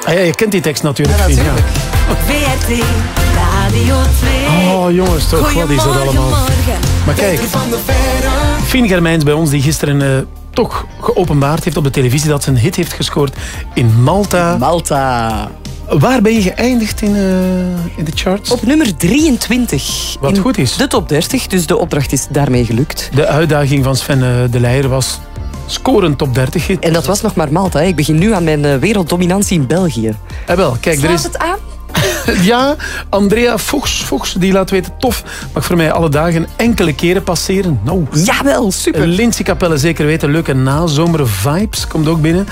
Ah, ja, je kent die tekst natuurlijk. Ja, natuurlijk. VRT Radio 2. Oh jongens, toch, wat is dat allemaal? Maar kijk, Fien Germijns bij ons die gisteren toch geopenbaard heeft op de televisie dat ze een hit heeft gescoord in Malta. Malta. Waar ben je geëindigd in de charts? Op nummer 23. Wat goed is. De top 30, dus de opdracht is daarmee gelukt. De uitdaging van Sven de Leijer was scoren top 30 hit. En dat was nog maar Malta. Hè. Ik begin nu aan mijn werelddominantie in België. Wel, kijk, er is... het aan? Ja, Andrea Fuchs, die laat weten, tof. Mag voor mij alle dagen enkele keren passeren. Nou, Jawel, super. Lindsay Capelle zeker weten. Leuke nazomer vibes komt ook binnen.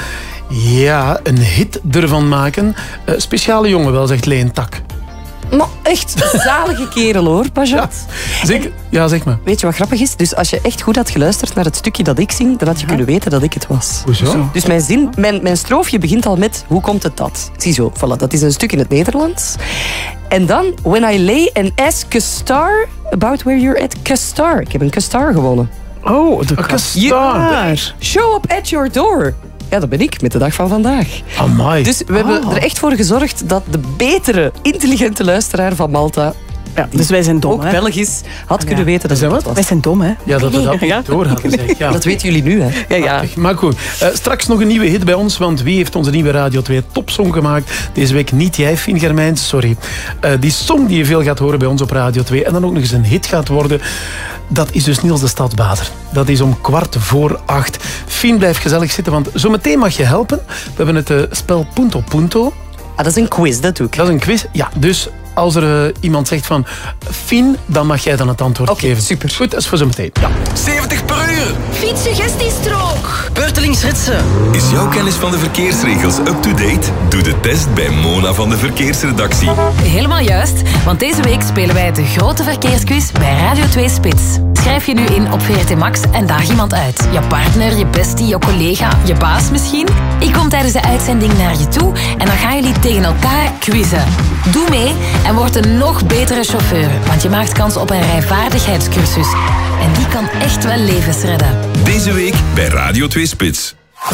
Ja, een hit ervan maken. Speciale jongen wel, zegt Leen Tak. Maar echt, zalige kerel hoor, Pajat. Ja, zeker. Ja, zeg maar. Weet je wat grappig is? Dus als je echt goed had geluisterd naar het stukje dat ik zing, dan had je kunnen weten dat ik het was. Hoezo? Dus mijn zin, mijn stroofje begint al met hoe komt het dat? Ziezo, voilà, dat is een stuk in het Nederlands. En dan, when I lay and ask a star about where you're at, Castar. Ik heb een Castar gewonnen. Oh, de Castar. Show up at your door. Ja, dat ben ik, met de dag van vandaag. Amai. Dus we hebben er echt voor gezorgd dat de betere, intelligente luisteraar van Malta... Ja, dus wij zijn dom, ook hè? Belgisch had kunnen weten dat het wat was. Wij zijn dom, hè? Ja, dat we dat niet door hadden. Zeg. Ja. Dat weten jullie nu, hè? Ja. Maar goed, straks nog een nieuwe hit bij ons, want wie heeft onze nieuwe Radio 2 topsong gemaakt? Deze week niet jij, Fien Germijns, sorry. Die song die je veel gaat horen bij ons op Radio 2 en dan ook nog eens een hit gaat worden, dat is dus Niels de Stadsbader. Dat is om 7:15. Fien, blijf gezellig zitten, want zometeen mag je helpen. We hebben het spel Punto Punto. Ah, dat is een quiz, dat doe ik. Dat is een quiz, ja. Dus als er iemand zegt van Fien, dan mag jij dan het antwoord geven. Super. Goed, dat is voor zometeen. Ja. 70 per uur. Fietssuggestiestrook. Beurtelingsritsen. Is jouw kennis van de verkeersregels up-to-date? Doe de test bij Mona van de verkeersredactie. Helemaal juist, want deze week spelen wij de grote verkeersquiz bij Radio 2 Spits. Schrijf je nu in op VRT Max en daag iemand uit. Je partner, je bestie, je collega, je baas misschien. Ik kom tijdens de uitzending naar je toe en dan gaan jullie tegen elkaar quizzen. Doe mee en word een nog betere chauffeur, want je maakt kans op een rijvaardigheidscursus. En die kan echt wel levens redden. Deze week bij Radio 2 Spits.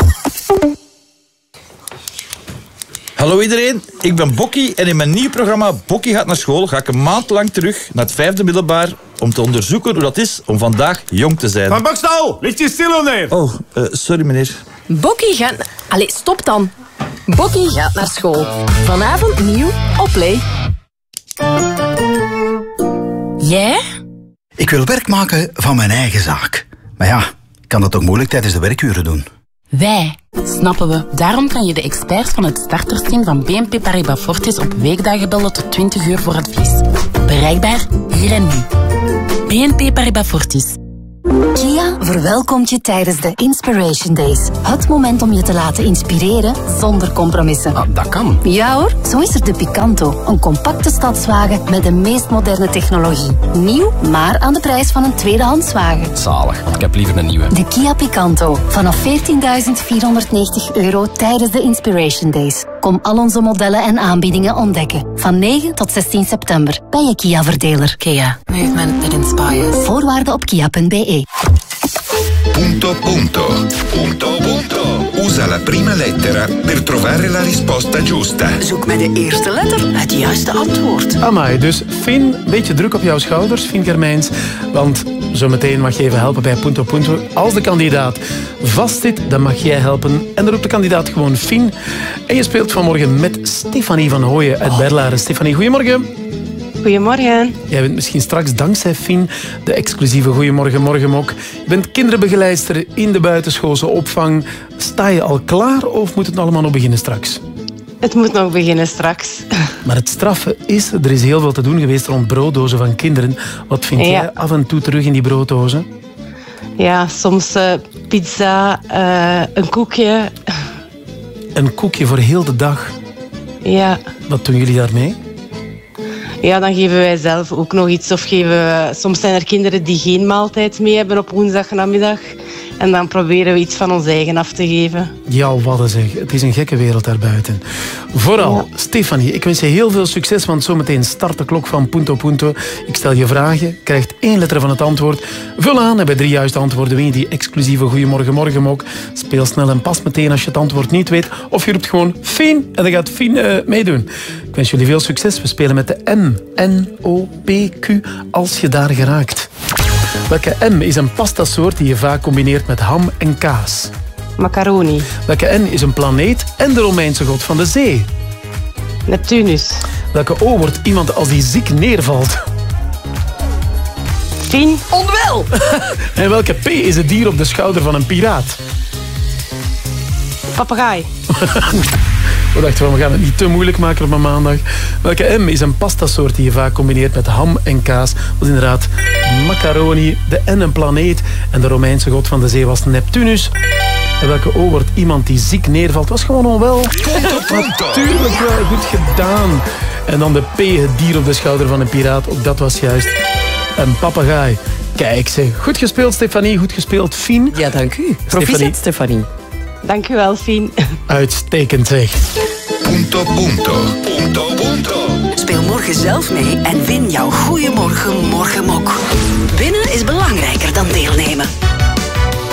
Hallo iedereen, ik ben Bokkie en in mijn nieuw programma Bokkie gaat naar school ga ik een maand lang terug naar het 5e middelbaar om te onderzoeken hoe dat is om vandaag jong te zijn. Van Bokstal, ligt je stil neer? Oh, sorry meneer. Bokkie gaat... Allee, stop dan. Bokkie gaat naar school. Vanavond nieuw op Play. Jij? Ik wil werk maken van mijn eigen zaak. Maar ja, ik kan dat toch moeilijk tijdens de werkuren doen? Wij, snappen we. Daarom kan je de experts van het startersteam van BNP Paribas Fortis op weekdagen bellen tot 20 uur voor advies. Bereikbaar hier en nu. BNP Paribas Fortis. Kia verwelkomt je tijdens de Inspiration Days. Het moment om je te laten inspireren zonder compromissen. Dat kan. Ja hoor, zo is er de Picanto. Een compacte stadswagen met de meest moderne technologie. Nieuw, maar aan de prijs van een tweedehandswagen. Zalig, want ik heb liever een nieuwe. De Kia Picanto. Vanaf €14.490 tijdens de Inspiration Days. Kom al onze modellen en aanbiedingen ontdekken. Van 9 tot 16 september bij je Kia-verdeler. Kia. Movement that inspires. Voorwaarden op kia.be. Punto punto. Punto punto. Usa la prima lettera per trovare la risposta giusta. Zoek met de eerste letter het juiste antwoord. Amai, dus Fien, een beetje druk op jouw schouders, Fien Germijns. Want zometeen mag je even helpen bij Punto Punto. Als de kandidaat vast zit, dan mag jij helpen. En dan roept de kandidaat gewoon Fien. En je speelt vanmorgen met Stefanie van Hooyen uit Berlaren. Stefanie, goedemorgen. Goedemorgen. Jij bent misschien straks, dankzij Fien, de exclusieve Goedemorgen Morgenmok. Je bent kinderbegeleidster in de buitenschoolse opvang. Sta je al klaar of moet het allemaal nog beginnen straks? Het moet nog beginnen straks. Maar het straffe is, er is heel veel te doen geweest rond brooddozen van kinderen. Wat vind jij af en toe terug in die brooddozen? Ja, soms pizza, een koekje. Een koekje voor heel de dag? Ja. Wat doen jullie daarmee? Ja, dan geven wij zelf ook nog iets. Of soms zijn er kinderen die geen maaltijd mee hebben op woensdagnamiddag. En dan proberen we iets van ons eigen af te geven. Ja, wat een zeg. Het is een gekke wereld daarbuiten. Vooral, Stefanie, ik wens je heel veel succes, want zometeen start de klok van Punto Punto. Ik stel je vragen, krijgt 1 letter van het antwoord. Vul aan en bij 3 juiste antwoorden win je die exclusieve Goeiemorgen Morgenmok. Speel snel en pas meteen als je het antwoord niet weet. Of je roept gewoon Fien en dan gaat Fien meedoen. Ik wens jullie veel succes. We spelen met de M. N-O-P-Q als je daar geraakt. Welke M is een pastasoort die je vaak combineert met ham en kaas? Macaroni. Welke N is een planeet en de Romeinse god van de zee? Neptunus. Welke O wordt iemand als die ziek neervalt? Fien. Onwel! En welke P is het dier op de schouder van een piraat? Papegaai. We dachten, we gaan het niet te moeilijk maken op een maandag. Welke M is een pastasoort die je vaak combineert met ham en kaas? Dat was inderdaad macaroni. De N een planeet en de Romeinse god van de zee was Neptunus. En welke O wordt iemand die ziek neervalt? Was gewoon onwel. Natuurlijk wel, goed gedaan. En dan de P, het dier op de schouder van een piraat. Ook dat was juist een papegaai. Kijk zeg, goed gespeeld Stefanie, goed gespeeld Fien. Ja, dank u. Proficiat Stefanie. Dank u wel, Fien. Uitstekend zeg. Punto, punto. Punto, punto. Speel morgen zelf mee en win jouw Goeiemorgen Morgenmok. Win